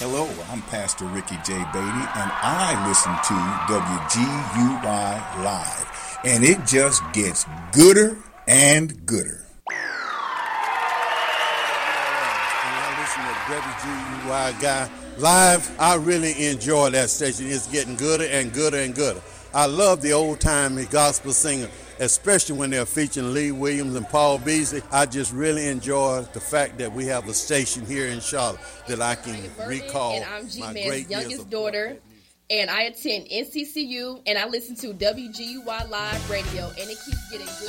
Hello, I'm Pastor Ricky J. Beatty, and I listen to WGUY Live, and it just gets gooder and gooder. And I listen to WGUY Guy Live. I really enjoy that station. It's getting gooder and gooder and gooder. I love the old-time gospel singer, especially when they're featuring Lee Williams and Paul Beasley. I just really enjoy the fact that we have a station here in Charlotte that I can recall. And I'm G-Man's youngest daughter, and I attend NCCU, and I listen to WGUY Live Radio, and it keeps getting good.